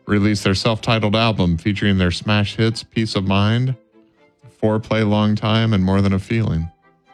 released their self-titled album featuring their smash hits Peace of Mind, Foreplay, Long Time, and More Than a Feeling.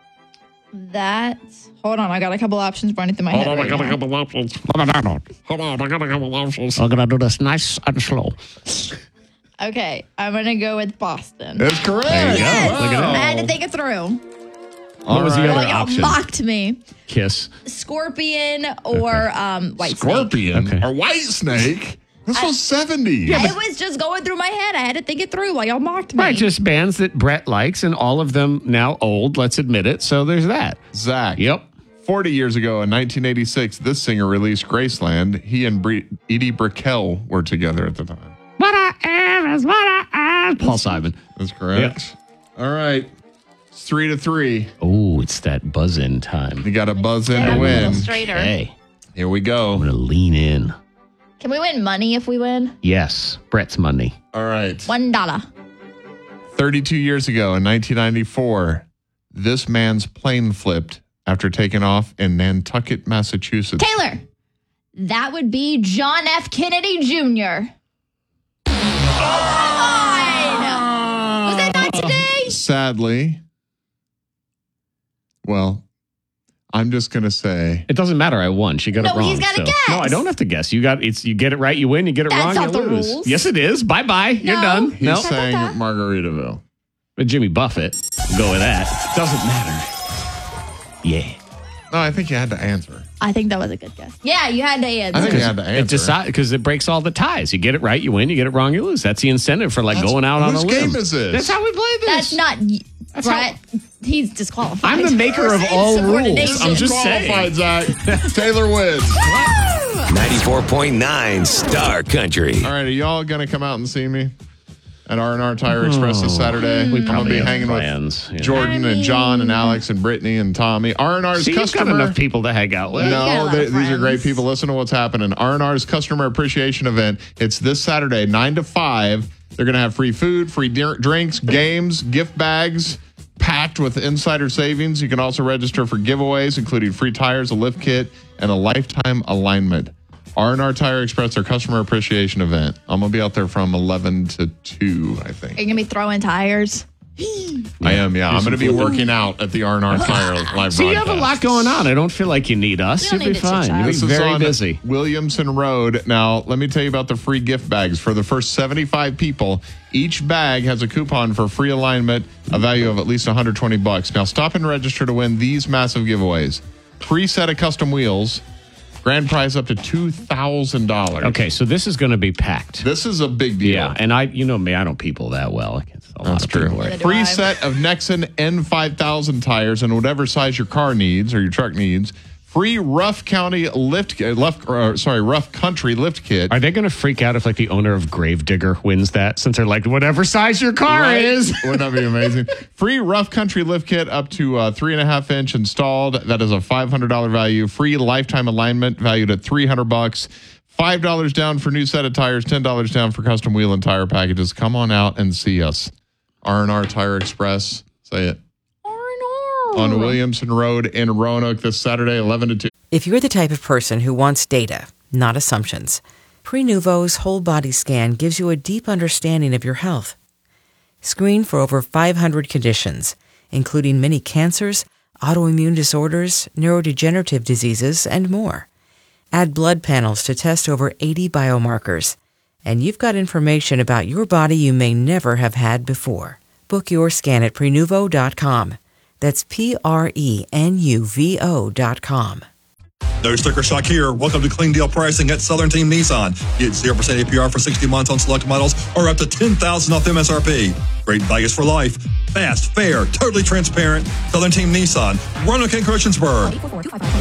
Hold on, I got a couple options running through my head. I got a couple options. Hold on, I got a couple options. I'm going to do this nice and slow. Okay, I'm going to go with Boston. That's correct. There you go. Yes! Look at that. I had to think it through. What was the other Y'all option? mocked me. Kiss. Scorpion or White Snake. Scorpion Okay. or White Snake. This was 70s. I was just going through my head. I had to think it through while y'all mocked me. Right, just bands that Brett likes, and all of them now old, let's admit it. So there's that. Zach. Yep. 40 years ago in 1986, this singer released Graceland. He and Edie Brickell were together at the time. What I am is what I am. Paul Simon. That's correct. All right. It's 3-3. Oh, it's that buzz-in time. You got to buzz in to A win. little straighter. Hey, Here we go. I'm going to lean in. Can we win money if we win? Yes, Brett's money. All right. $1. 32 years ago in 1994, this man's plane flipped after taking off in Nantucket, Massachusetts. Taylor. That would be John F. Kennedy Jr. Was that not today? Sadly, well, I'm just going to say It doesn't matter. I won. She got it No, wrong. he's gotta guess. No, I don't have to guess. You get it right, you win. You get it That's wrong, not you the lose. rules. Yes, it is. Bye-bye. You're No. done. he's No. saying Margaritaville. But Jimmy Buffett. Go with that. Doesn't matter. Yeah. No, I think you had to answer. I think that was a good guess. Yeah, you had to answer. I think you had to answer. Because it breaks all the ties. You get it right, you win. You get it wrong, you lose. That's the incentive for going out on a whose limb. game is this? That's how we play this. That's not Brett. He's disqualified. I'm the maker of all rules. I'm just saying. Zach. Taylor wins. 94.9 Star Country. All right, are y'all going to come out and see me at R&R Tire Express this Saturday? I'm going to be have hanging plans, with yeah. Jordan and John and Alex and Brittany and Tommy. R&R's See, you've got customer... enough people to hang out with. You got a No, lot of these are great friends. people. Listen to what's happening. R&R's Customer Appreciation Event. It's this Saturday, 9 to 5. They're going to have free food, free drinks, games, gift bags, packed with insider savings. You can also register for giveaways, including free tires, a lift kit, and a lifetime alignment. R&R Tire Express, their Customer Appreciation Event. I'm going to be out there from 11 to 2, I Are think. you going to be throwing tires? I am, yeah. I'm going to be working out at the R&R Tire live See, you have a lot going on. I don't feel like you need us. We don't You'll be need to fine. chit-chat. You'll be This is very on busy. Williamson Road. Now, let me tell you about the free gift bags. For the first 75 people, each bag has a coupon for free alignment, a value of at least $120. Now, stop and register to win these massive giveaways. Free set of custom wheels, grand prize up to $2,000. Okay, so this is going to be packed. This is a big deal. Yeah, and you know me, I don't people that well. A lot That's of true. people are- Neither do Free I. set of Nexen N5000 tires in whatever size your car needs or your truck needs. Free Rough Country lift kit. Are they going to freak out if like the owner of Gravedigger wins that, since they're like, whatever size your car Right? is? Wouldn't that be amazing? Free Rough Country lift kit up to 3.5 inch installed. That is a $500 value. Free lifetime alignment valued at $300. $5 down for new set of tires. $10 down for custom wheel and tire packages. Come on out and see us. R&R Tire Express. Say it. On Williamson Road in Roanoke this Saturday, 11 to 2. If you're the type of person who wants data, not assumptions, Prenuvo's whole body scan gives you a deep understanding of your health. Screen for over 500 conditions, including many cancers, autoimmune disorders, neurodegenerative diseases, and more. Add blood panels to test over 80 biomarkers. And you've got information about your body you may never have had before. Book your scan at Prenuvo.com. That's Prenuvo.com. No sticker shock here. Welcome to Clean Deal Pricing at Southern Team Nissan. Get 0% APR for 60 months on select models or up to $10,000 off MSRP. Great values for life. Fast, fair, totally transparent. Southern Team Nissan. Roanoke and Christiansburg.